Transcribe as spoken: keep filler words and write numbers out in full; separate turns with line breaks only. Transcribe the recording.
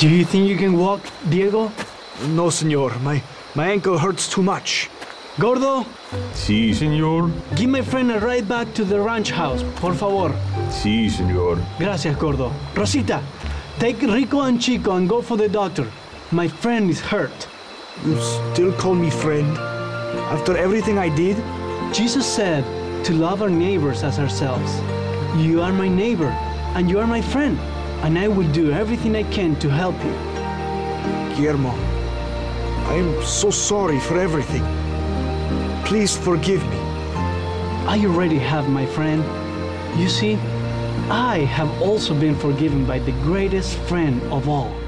Do you think you can walk, Diego?
No, senor. My, my ankle hurts too much.
Gordo,
Sí, señor.
give my friend a ride back to the ranch house, por favor.
Sí, señor.
Gracias, Gordo. Rosita, take Rico and Chico and go for the doctor. My friend is hurt.
You still call me friend? After everything I did?
Jesus said to love our neighbors as ourselves. You are my neighbor, and you are my friend, and I will do everything I can to help you.
Guillermo, I am so sorry for everything. Please forgive me.
I already have, my friend. You see, I have also been forgiven by the greatest friend of all.